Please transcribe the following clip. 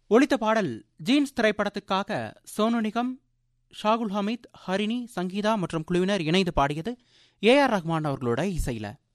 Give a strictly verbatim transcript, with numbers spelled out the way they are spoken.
ஒலித்த பாடல் ஜீன்ஸ் திரைப்படத்துக்காக சோனு நிகம், ஷாகுல் ஹமீத், ஹரிணி, சங்கீதா மற்றும் குழுவினர் இணைந்து பாடியது ஏ ஆர் ரஹ்மான் அவர்களோட இசையில.